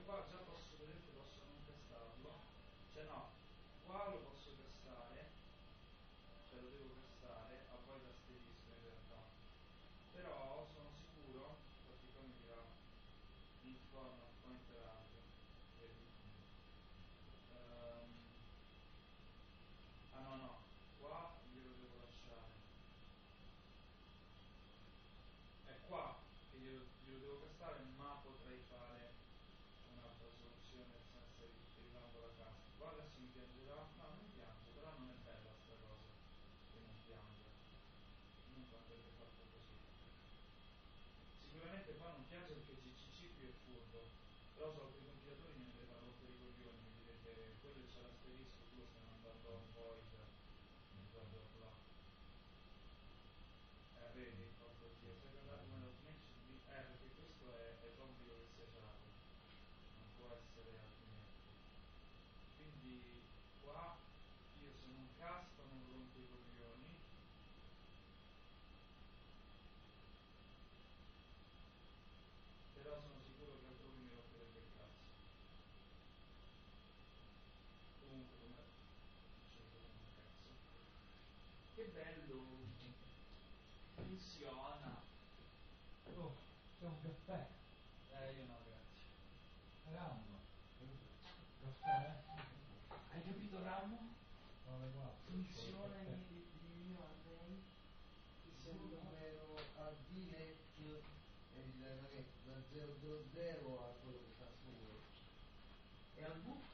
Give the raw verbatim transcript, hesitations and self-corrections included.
io qua già posso, per esempio, posso non testarlo, cioè no, qua lo posso testare, cioè lo devo testare, a poi l'asterisco in realtà, però sono sicuro, infatti qua mi dirà inform pointer out, vedi? Um, ah no no, qua glielo devo lasciare, è qua che glielo, glielo devo testare, ma potrei fare un'altra soluzione nel senso derivando la classe. Qua adesso mi piangerà, no non piange, però non è bella sta cosa che non piange, comunque andrebbe fatto così. Sicuramente qua non piange perché G C C qui è furbo, però su altri compilatori mi andrebbe a rompere i coglioni, mi direte quello c'è l'asterisco, tu stai mandando un void, bla bla bla. Eh vedi, porto via, sei andato come l'automation, eh perché questo è, è obbligo che sia Java, non può essere altrimenti. Quindi qua io se non casco non rompo i coglioni, però sono sicuro che altrove mi romperebbe il cazzo. Comunque come succede un cazzo. Che bello, funziona. Oh, c'è un caffè. Eh io no grazie. Rammo. Caffè? Hai capito Rammo? No, le guardo. Funziona il mio array. C'è un numero a direct e il da zero zero zero a quello che sta su e al book